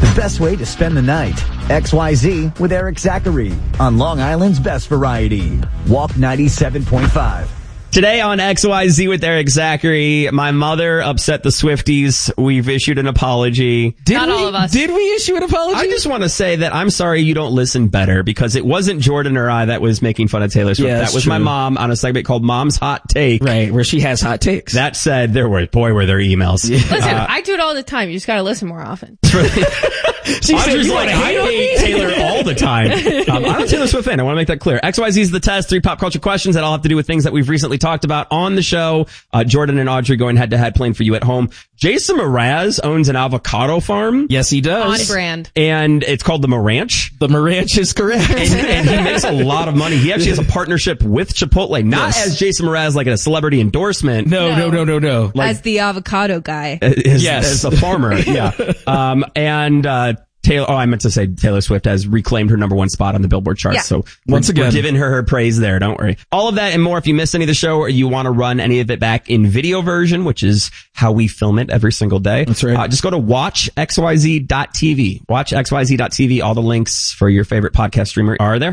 the best way to spend the night. XYZ with Eric Zachary on Long Island's best variety. Walk 97.5. Today on XYZ with Eric Zachary, my mother upset the Swifties. We've issued an apology. Not all of us. Did we issue an apology? I just want to say that I'm sorry you don't listen better, because it wasn't Jordan or I that was making fun of Taylor Swift. Yeah, that was true. my mom on a segment called Mom's Hot Take. Right, where she has hot takes. That said, were there emails. Yeah. Listen, I do it all the time. You just gotta listen more often. Audrey's like, I hate Taylor all the time. I'm a Taylor Swift fan. I want to make that clear. XYZ is the test. 3 pop culture questions that all have to do with things that we've recently talked about on the show. Jordan and Audrey going head to head, playing for you at home. Jason Mraz owns an avocado farm. Yes, he does. On brand. And it's called the Maranch. The Maranch is correct. And he makes a lot of money. He actually has a partnership with Chipotle, not as Jason Mraz, like a celebrity endorsement. No. Like, As the avocado guy. As a farmer, yeah. I meant to say Taylor Swift has reclaimed her #1 spot on the Billboard charts. Yeah. So once again, we're giving her praise there. Don't worry. All of that and more. If you missed any of the show or you want to run any of it back in video version, which is how we film it every single day. That's right. Just go to watchxyz.tv. Watchxyz.tv. All the links for your favorite podcast streamer are there.